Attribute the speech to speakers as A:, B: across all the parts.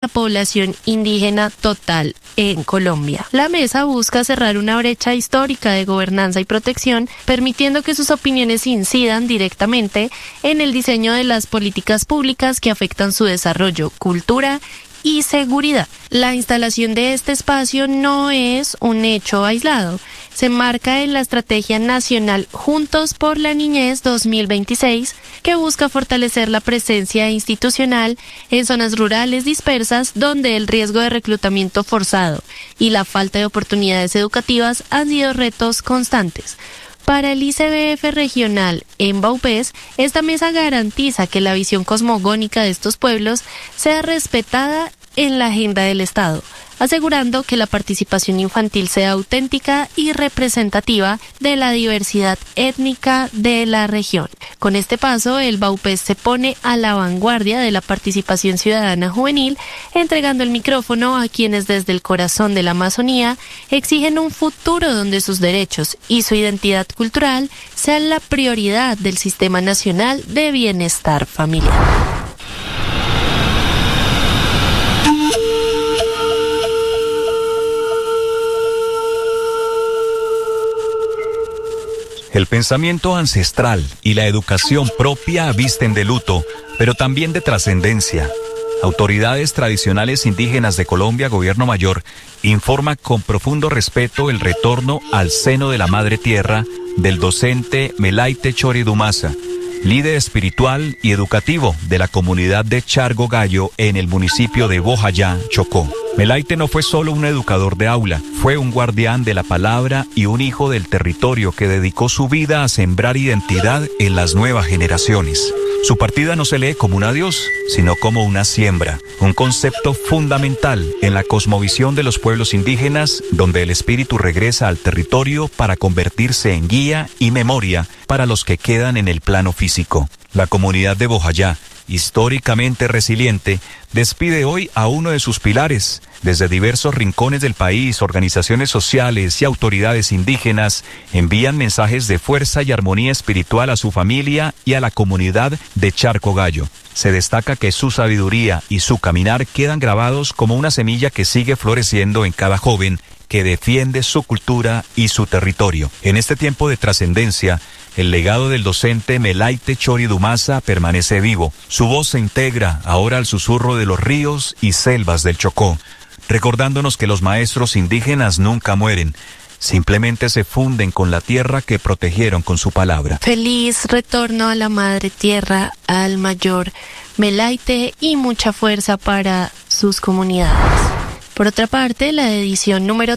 A: la población indígena total en Colombia. La mesa busca cerrar una brecha histórica de gobernanza y protección, permitiendo que sus opiniones incidan directamente en el diseño de las políticas públicas que afectan su desarrollo, cultura y seguridad. La instalación de este espacio no es un hecho aislado. Se marca en la Estrategia Nacional Juntos por la Niñez 2026, que busca fortalecer la presencia institucional en zonas rurales dispersas donde el riesgo de reclutamiento forzado y la falta de oportunidades educativas han sido retos constantes. Para el ICBF regional en Vaupés, esta mesa garantiza que la visión cosmogónica de estos pueblos sea respetada en la agenda del Estado, asegurando que la participación infantil sea auténtica y representativa de la diversidad étnica de la región. Con este paso, el Vaupés se pone a la vanguardia de la participación ciudadana juvenil, entregando el micrófono a quienes desde el corazón de la Amazonía exigen un futuro donde sus derechos y su identidad cultural sean la prioridad del Sistema Nacional de Bienestar Familiar.
B: El pensamiento ancestral y la educación propia visten de luto, pero también de trascendencia. Autoridades tradicionales indígenas de Colombia, Gobierno Mayor, informa con profundo respeto el retorno al seno de la Madre Tierra del docente Melaite Chori Dumasa, líder espiritual y educativo de la comunidad de Chargo Gallo en el municipio de Bojayá, Chocó. Melaite no fue solo un educador de aula, fue un guardián de la palabra y un hijo del territorio que dedicó su vida a sembrar identidad en las nuevas generaciones. Su partida no se lee como un adiós, sino como una siembra, un concepto fundamental en la cosmovisión de los pueblos indígenas, donde el espíritu regresa al territorio para convertirse en guía y memoria para los que quedan en el plano físico. La comunidad de Bojayá, históricamente resiliente, despide hoy a uno de sus pilares. Desde diversos rincones del país, organizaciones sociales y autoridades indígenas envían mensajes de fuerza y armonía espiritual a su familia y a la comunidad de Charco Gallo. Se destaca que su sabiduría y su caminar quedan grabados como una semilla que sigue floreciendo en cada joven que defiende su cultura y su territorio. En este tiempo de trascendencia, el legado del docente Melaite Chori Dumasa permanece vivo. Su voz se integra ahora al susurro de los ríos y selvas del Chocó, recordándonos que los maestros indígenas nunca mueren, simplemente se funden con la tierra que protegieron con su palabra.
A: Feliz retorno a la Madre Tierra, al mayor Melaite, y mucha fuerza para sus comunidades. Por otra parte, la edición número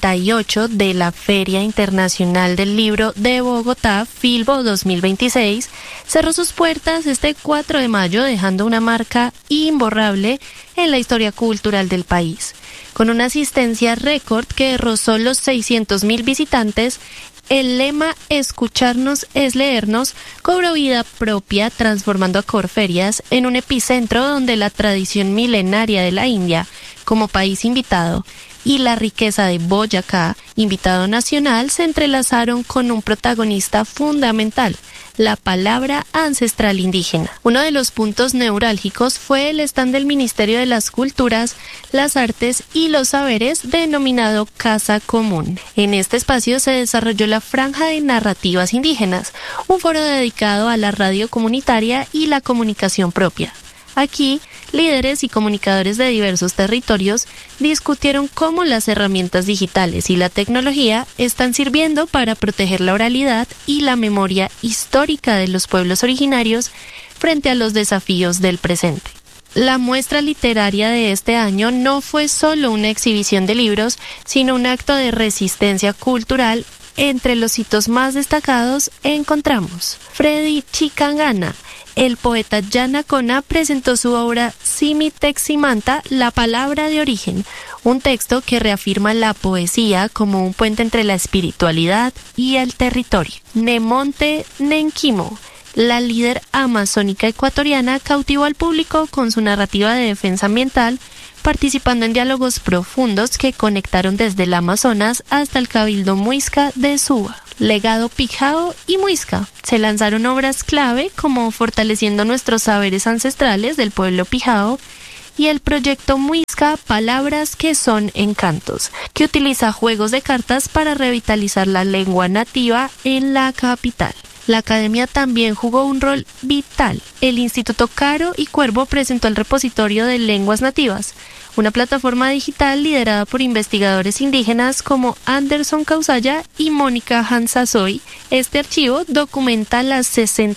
A: 38 de la Feria Internacional del Libro de Bogotá, Filbo 2026, cerró sus puertas este 4 de mayo, dejando una marca imborrable en la historia cultural del país. Con una asistencia récord que rozó los 600.000 visitantes, el lema "Escucharnos es leernos" cobró vida propia, transformando a Corferias en un epicentro donde la tradición milenaria de la India como país invitado y la riqueza de Boyacá, invitado nacional, se entrelazaron con un protagonista fundamental: la palabra ancestral indígena. Uno de los puntos neurálgicos fue el stand del Ministerio de las Culturas, las Artes y los Saberes, denominado Casa Común. En este espacio se desarrolló la Franja de Narrativas Indígenas, un foro dedicado a la radio comunitaria y la comunicación propia. Aquí, líderes y comunicadores de diversos territorios discutieron cómo las herramientas digitales y la tecnología están sirviendo para proteger la oralidad y la memoria histórica de los pueblos originarios frente a los desafíos del presente. La muestra literaria de este año no fue solo una exhibición de libros, sino un acto de resistencia cultural. Entre los hitos más destacados encontramos Freddy Chicangana. El poeta Yanacona presentó su obra Simi Teximanta, la palabra de origen, un texto que reafirma la poesía como un puente entre la espiritualidad y el territorio. Nemonte Nenquimo, la líder amazónica ecuatoriana, cautivó al público con su narrativa de defensa ambiental, participando en diálogos profundos que conectaron desde el Amazonas hasta el Cabildo Muisca de Suba. Legado Pijao y Muisca. Se lanzaron obras clave como Fortaleciendo nuestros saberes ancestrales del pueblo Pijao y el proyecto Muisca Palabras que son encantos, que utiliza juegos de cartas para revitalizar la lengua nativa en la capital. La academia también jugó un rol vital. El Instituto Caro y Cuervo presentó el repositorio de lenguas nativas, una plataforma digital liderada por investigadores indígenas como Anderson Causaya y Mónica Hansasoy. Este archivo documenta las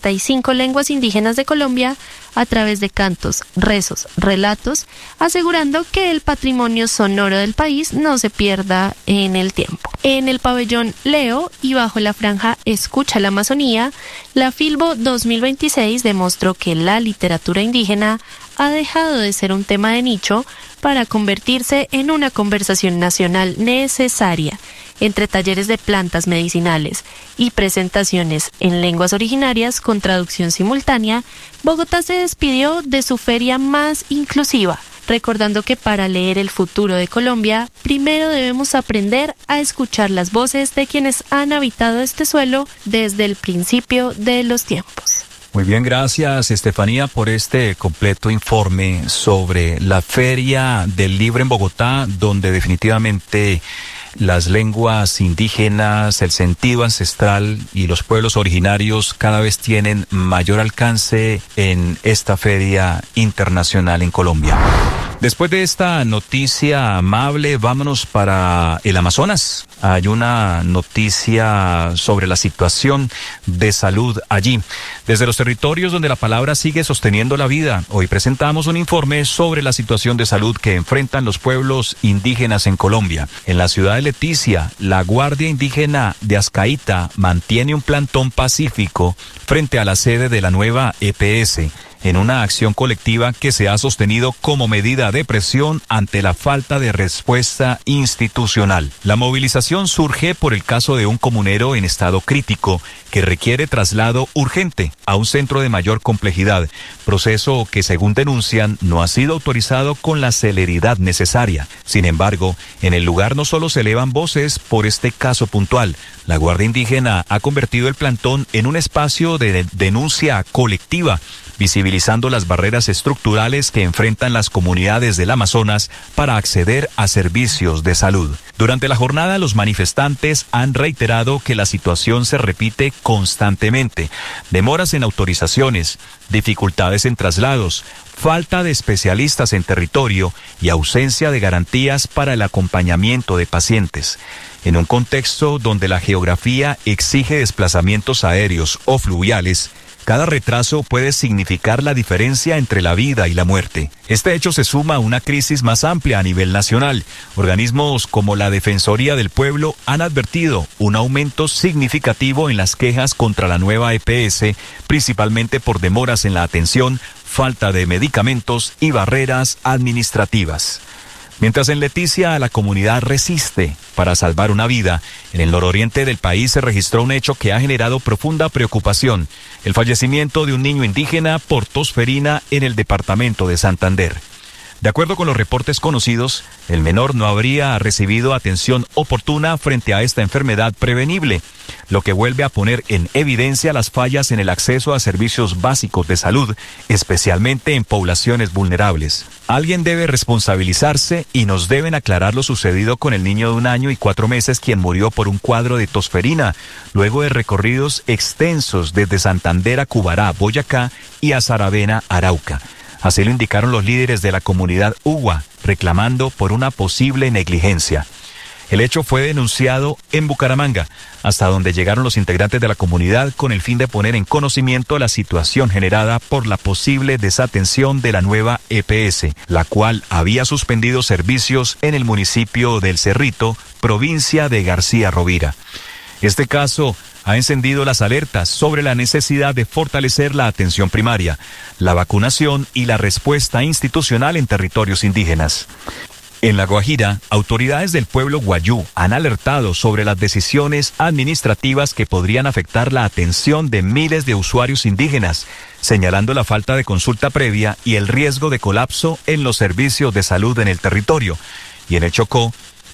A: 65 lenguas indígenas de Colombia a través de cantos, rezos, relatos, asegurando que el patrimonio sonoro del país no se pierda en el tiempo. En el pabellón Leo y bajo la franja Escucha la Amazonía, la Filbo 2026 demostró que la literatura indígena ha dejado de ser un tema de nicho para convertirse en una conversación nacional necesaria. Entre talleres de plantas medicinales y presentaciones en lenguas originarias con traducción simultánea, Bogotá se despidió de su feria más inclusiva, recordando que para leer el futuro de Colombia, primero debemos aprender a escuchar las voces de quienes han habitado este suelo desde el principio de los tiempos.
B: Muy bien, gracias Estefanía por este completo informe sobre la Feria del Libro en Bogotá, donde definitivamente las lenguas indígenas, el sentido ancestral y los pueblos originarios cada vez tienen mayor alcance en esta feria internacional en Colombia. Después de esta noticia amable, vámonos para el Amazonas. Hay una noticia sobre la situación de salud allí. Desde los territorios donde la palabra sigue sosteniendo la vida, hoy presentamos un informe sobre la situación de salud que enfrentan los pueblos indígenas en Colombia. En la ciudad de Leticia, la Guardia Indígena de Ascaíta mantiene un plantón pacífico frente a la sede de la nueva EPS, en una acción colectiva que se ha sostenido como medida de presión ante la falta de respuesta institucional. La movilización surge por el caso de un comunero en estado crítico que requiere traslado urgente a un centro de mayor complejidad, proceso que, según denuncian, no ha sido autorizado con la celeridad necesaria. Sin embargo, en el lugar no solo se elevan voces por este caso puntual. La Guardia Indígena ha convertido el plantón en un espacio de denuncia colectiva, visibilizando las barreras estructurales que enfrentan las comunidades del Amazonas para acceder a servicios de salud. Durante la jornada, los manifestantes han reiterado que la situación se repite constantemente: demoras en autorizaciones, dificultades en traslados, falta de especialistas en territorio y ausencia de garantías para el acompañamiento de pacientes. En un contexto donde la geografía exige desplazamientos aéreos o fluviales, cada retraso puede significar la diferencia entre la vida y la muerte. Este hecho se suma a una crisis más amplia a nivel nacional. Organismos como la Defensoría del Pueblo han advertido un aumento significativo en las quejas contra la nueva EPS, principalmente por demoras en la atención, falta de medicamentos y barreras administrativas. Mientras en Leticia la comunidad resiste para salvar una vida, en el nororiente del país se registró un hecho que ha generado profunda preocupación: el fallecimiento de un niño indígena por tosferina en el departamento de Santander. De acuerdo con los reportes conocidos, el menor no habría recibido atención oportuna frente a esta enfermedad prevenible, lo que vuelve a poner en evidencia las fallas en el acceso a servicios básicos de salud, especialmente en poblaciones vulnerables. Alguien debe responsabilizarse y nos deben aclarar lo sucedido con el niño de 1 año y 4 meses quien murió por un cuadro de tosferina, luego de recorridos extensos desde Santander a Cubará, Boyacá y a Saravena, Arauca. Así lo indicaron los líderes de la comunidad Uwa, reclamando por una posible negligencia. El hecho fue denunciado en Bucaramanga, hasta donde llegaron los integrantes de la comunidad con el fin de poner en conocimiento la situación generada por la posible desatención de la nueva EPS, la cual había suspendido servicios en el municipio del Cerrito, provincia de García Rovira. Este caso ha encendido las alertas sobre la necesidad de fortalecer la atención primaria, la vacunación y la respuesta institucional en territorios indígenas. En La Guajira, autoridades del pueblo guayú han alertado sobre las decisiones administrativas que podrían afectar la atención de miles de usuarios indígenas, señalando la falta de consulta previa y el riesgo de colapso en los servicios de salud en el territorio. Y en el Chocó,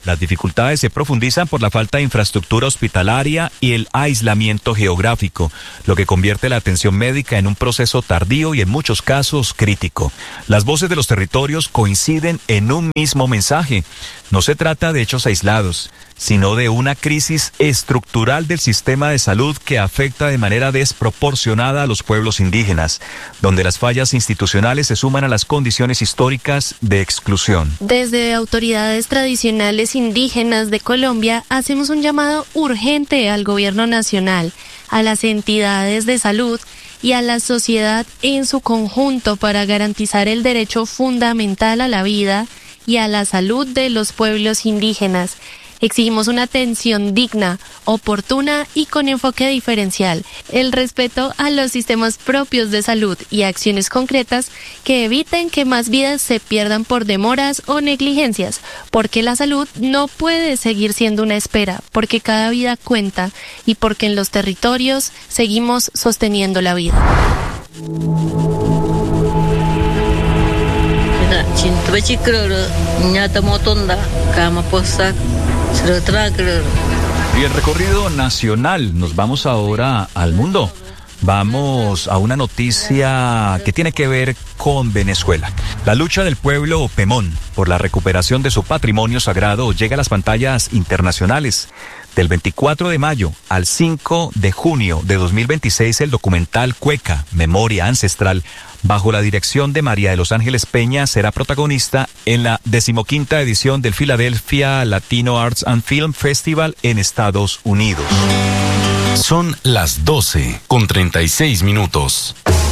B: Las dificultades se profundizan por la falta de infraestructura hospitalaria y el aislamiento geográfico, lo que convierte la atención médica en un proceso tardío y en muchos casos crítico. Las voces de los territorios coinciden en un mismo mensaje. No se trata de hechos aislados, sino de una crisis estructural del sistema de salud que afecta de manera desproporcionada a los pueblos indígenas, donde las fallas institucionales se suman a las condiciones históricas de exclusión.
A: Desde autoridades tradicionales indígenas de Colombia hacemos un llamado urgente al gobierno nacional, a las entidades de salud y a la sociedad en su conjunto para garantizar el derecho fundamental a la vida y a la salud de los pueblos indígenas. Exigimos una atención digna, oportuna y con enfoque diferencial, el respeto a los sistemas propios de salud y acciones concretas que eviten que más vidas se pierdan por demoras o negligencias, porque la salud no puede seguir siendo una espera, porque cada vida cuenta y porque en los territorios seguimos sosteniendo la vida.
B: Y el recorrido nacional, nos vamos ahora al mundo. Vamos a una noticia que tiene que ver con Venezuela. La lucha del pueblo Pemón por la recuperación de su patrimonio sagrado llega a las pantallas internacionales. Del 24 de mayo al 5 de junio de 2026, el documental Cueca, Memoria Ancestral, bajo la dirección de María de los Ángeles Peña, será protagonista en la 15ª edición del Philadelphia Latino Arts and Film Festival en Estados Unidos.
C: Son las 12:36.